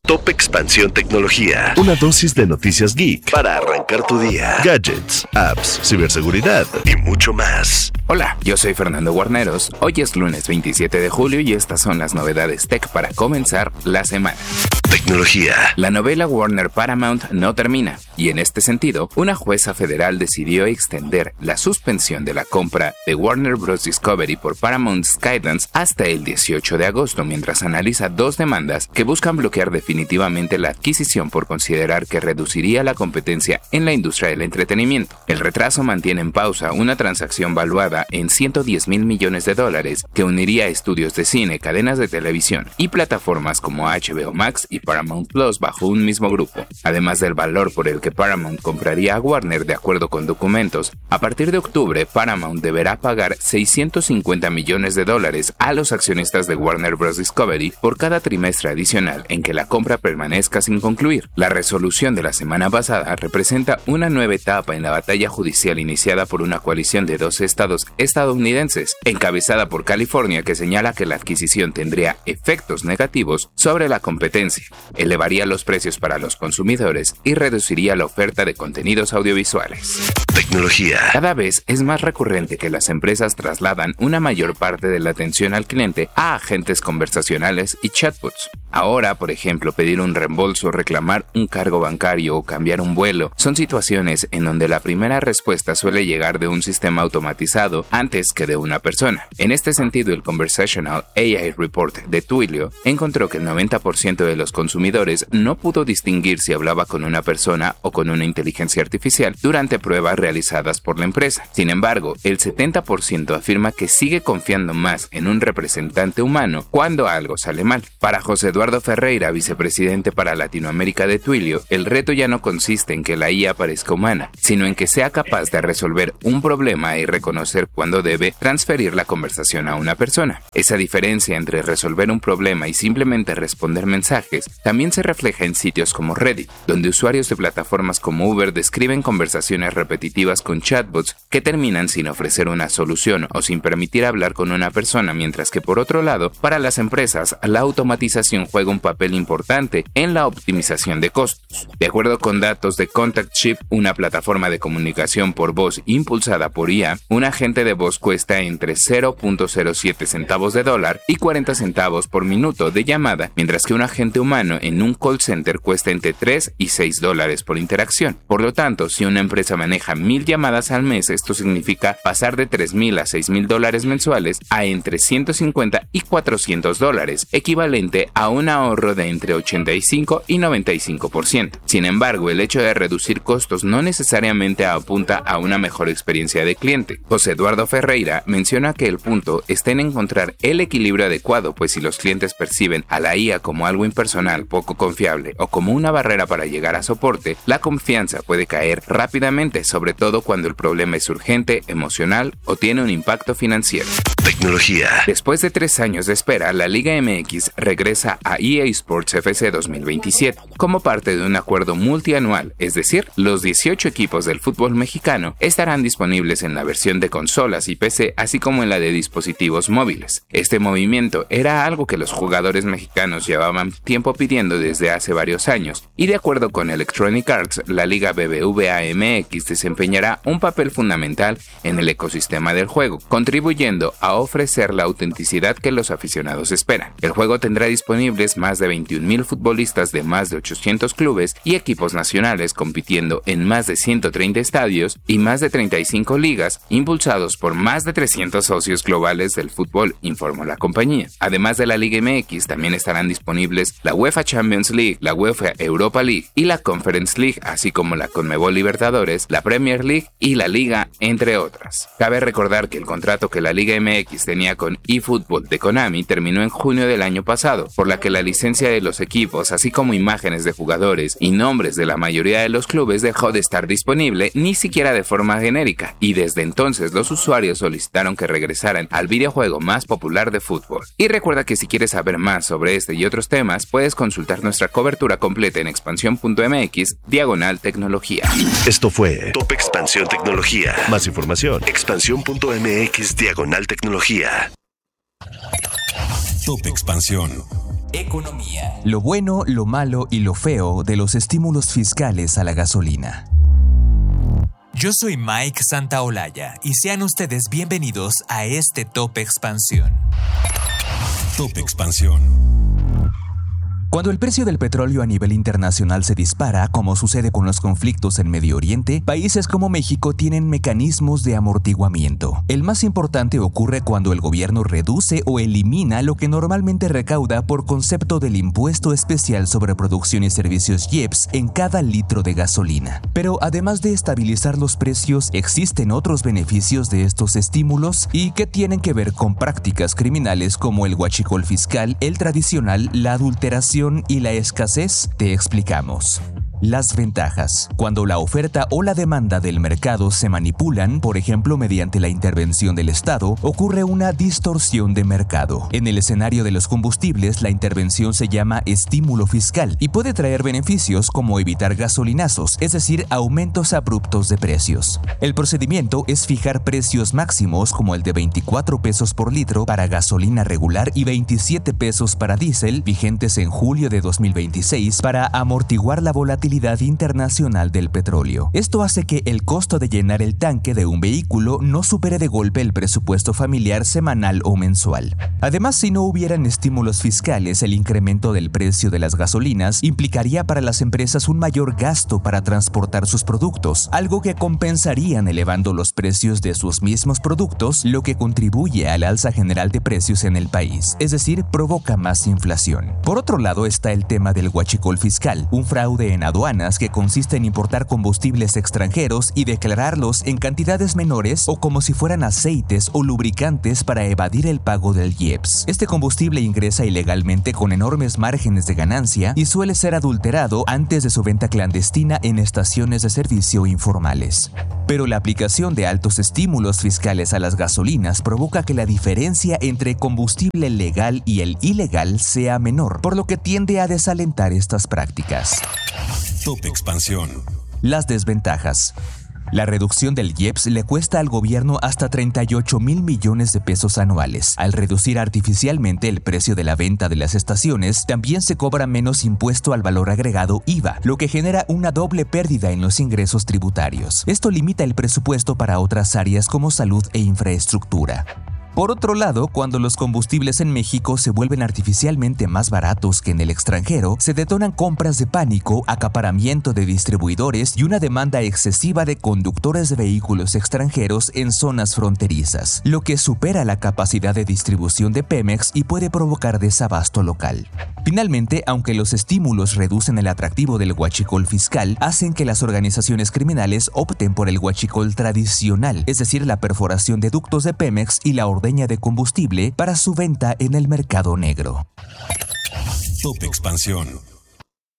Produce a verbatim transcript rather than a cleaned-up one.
Top Expansión Tecnología. Una dosis de noticias geek para arrancar tu día. Gadgets, apps, ciberseguridad y mucho más. Hola, yo soy Fernando Guarneros. Hoy es lunes veintisiete de julio y estas son las novedades tech para comenzar la semana. Tecnología. La novela Warner Paramount no termina, y en este sentido, una jueza federal decidió extender la suspensión de la compra de Warner Bros. Discovery por Paramount Skydance hasta el dieciocho de agosto, mientras analiza dos demandas que buscan bloquear definitivamente la adquisición por considerar que reduciría la competencia en la industria del entretenimiento. El retraso mantiene en pausa una transacción valuada en ciento diez mil millones de dólares que uniría estudios de cine, cadenas de televisión y plataformas como H B O Max y Paramount Plus bajo un mismo grupo. Además del valor por el que Paramount compraría a Warner de acuerdo con documentos, a partir de octubre Paramount deberá pagar seiscientos cincuenta millones de dólares a los accionistas de Warner Bros. Discovery por cada trimestre adicional en que la compra permanezca sin concluir. La resolución de la semana pasada representa una nueva etapa en la batalla judicial iniciada por una coalición de doce estados estadounidenses, encabezada por California, que señala que la adquisición tendría efectos negativos sobre la competencia, elevaría los precios para los consumidores y reduciría la oferta de contenidos audiovisuales. Tecnología. Cada vez es más recurrente que las empresas trasladan una mayor parte de la atención al cliente a agentes conversacionales y chatbots. Ahora, por ejemplo, pedir un reembolso, reclamar un cargo bancario o cambiar un vuelo son situaciones en donde la primera respuesta suele llegar de un sistema automatizado antes que de una persona. En este sentido, el Conversational A I Report de Twilio encontró que el noventa por ciento de los consumidores no pudo distinguir si hablaba con una persona o con una inteligencia artificial durante pruebas realizadas por la empresa. Sin embargo, el setenta por ciento afirma que sigue confiando más en un representante humano cuando algo sale mal. Para José Eduardo Ferreira, vicepresidente para Latinoamérica de Twilio, el reto ya no consiste en que la I A parezca humana, sino en que sea capaz de resolver un problema y reconocer cuándo debe transferir la conversación a una persona. Esa diferencia entre resolver un problema y simplemente responder mensajes también se refleja en sitios como Reddit, donde usuarios de plataformas como Uber describen conversaciones repetitivas con chatbots que terminan sin ofrecer una solución o sin permitir hablar con una persona, mientras que por otro lado, para las empresas, la automatización juega un papel importante en la optimización de costos. De acuerdo con datos de ContactShip, una plataforma de comunicación por voz impulsada por I A, un agente de voz cuesta entre cero punto cero siete centavos de dólar y cuarenta centavos por minuto de llamada, mientras que un agente humano en un call center cuesta entre tres y seis dólares por interacción. Por lo tanto, si una empresa maneja mil llamadas al mes, esto significa pasar de tres mil a seis mil dólares mensuales a entre ciento cincuenta y cuatrocientos dólares, equivalente a un ahorro de entre ochenta y cinco y noventa y cinco por ciento. Sin embargo, el hecho de reducir costos no necesariamente apunta a una mejor experiencia de cliente. José Eduardo Ferreira menciona que el punto está en encontrar el equilibrio adecuado, pues si los clientes perciben a la I A como algo impersonal, poco confiable o como una barrera para llegar a soporte, la confianza puede caer rápidamente, sobre todo cuando el problema es urgente, emocional o tiene un impacto financiero. Tecnología. Después de tres años de espera, la Liga M X regresa a E A Sports F C dos mil veintisiete como parte de un acuerdo multianual, es decir, los dieciocho equipos del fútbol mexicano estarán disponibles en la versión de consolas y P C, así como en la de dispositivos móviles. Este movimiento era algo que los jugadores mexicanos llevaban tiempo pidiendo desde hace varios años, y de acuerdo con Electronic Arts, la Liga B B V A M X desempeñará un papel fundamental en el ecosistema del juego, contribuyendo a ofrecer la autenticidad que los aficionados esperan. El juego tendrá disponibles más de veintiún mil futbolistas de más de ochocientos clubes y equipos nacionales compitiendo en más de ciento treinta estadios y más de treinta y cinco ligas, impulsados por más de trescientos socios globales del fútbol, informó la compañía. Además de la Liga M X, también estarán disponibles la UEFA Champions League, la UEFA Europa League y la Conference League, así como la Conmebol Libertadores, la Premier League y la Liga, entre otras. Cabe recordar que el contrato que la Liga M X tenía con eFootball de Konami terminó en junio del año pasado, por la que la licencia de los equipos, así como imágenes de jugadores y nombres de la mayoría de los clubes, dejó de estar disponible, ni siquiera de forma genérica, y desde entonces los usuarios solicitaron que regresaran al videojuego más popular de fútbol. Y recuerda que si quieres saber más sobre este y otros temas, puedes consultar nuestra cobertura completa en expansión punto m x diagonal tecnología. Esto fue Top Expansión Tecnología. Más información, expansión punto m x diagonal tecnología. Top Expansión. Economía. Lo bueno, lo malo y lo feo de los estímulos fiscales a la gasolina. Yo soy Mike Santaolalla y sean ustedes bienvenidos a este Top Expansión. Top Expansión. Cuando el precio del petróleo a nivel internacional se dispara, como sucede con los conflictos en Medio Oriente, países como México tienen mecanismos de amortiguamiento. El más importante ocurre cuando el gobierno reduce o elimina lo que normalmente recauda por concepto del impuesto especial sobre producción y servicios I E P S en cada litro de gasolina. Pero además de estabilizar los precios, existen otros beneficios de estos estímulos y que tienen que ver con prácticas criminales como el huachicol fiscal, el tradicional, la adulteración y la escasez. Te explicamos. Las ventajas. Cuando la oferta o la demanda del mercado se manipulan, por ejemplo mediante la intervención del Estado, ocurre una distorsión de mercado. En el escenario de los combustibles, la intervención se llama estímulo fiscal y puede traer beneficios como evitar gasolinazos, es decir, aumentos abruptos de precios. El procedimiento es fijar precios máximos como el de veinticuatro pesos por litro para gasolina regular y veintisiete pesos para diésel, vigentes en julio de dos mil veintiséis, para amortiguar la volatilidad internacional del petróleo. Esto hace que el costo de llenar el tanque de un vehículo no supere de golpe el presupuesto familiar semanal o mensual. Además, si no hubieran estímulos fiscales, el incremento del precio de las gasolinas implicaría para las empresas un mayor gasto para transportar sus productos, algo que compensarían elevando los precios de sus mismos productos, lo que contribuye al alza general de precios en el país, es decir, provoca más inflación. Por otro lado está el tema del huachicol fiscal, un fraude en aduanas que consiste en importar combustibles extranjeros y declararlos en cantidades menores o como si fueran aceites o lubricantes para evadir el pago del I E P S. Este combustible ingresa ilegalmente con enormes márgenes de ganancia y suele ser adulterado antes de su venta clandestina en estaciones de servicio informales. Pero la aplicación de altos estímulos fiscales a las gasolinas provoca que la diferencia entre combustible legal y el ilegal sea menor, por lo que tiende a desalentar estas prácticas. Top Expansión. Las desventajas. La reducción del I E P S le cuesta al gobierno hasta treinta y ocho mil millones de pesos anuales. Al reducir artificialmente el precio de la venta de las estaciones, también se cobra menos impuesto al valor agregado I V A, lo que genera una doble pérdida en los ingresos tributarios. Esto limita el presupuesto para otras áreas como salud e infraestructura. Por otro lado, cuando los combustibles en México se vuelven artificialmente más baratos que en el extranjero, se detonan compras de pánico, acaparamiento de distribuidores y una demanda excesiva de conductores de vehículos extranjeros en zonas fronterizas, lo que supera la capacidad de distribución de Pemex y puede provocar desabasto local. Finalmente, aunque los estímulos reducen el atractivo del huachicol fiscal, hacen que las organizaciones criminales opten por el huachicol tradicional, es decir, la perforación de ductos de Pemex y la ordeña de combustible para su venta en el mercado negro. Top Expansión.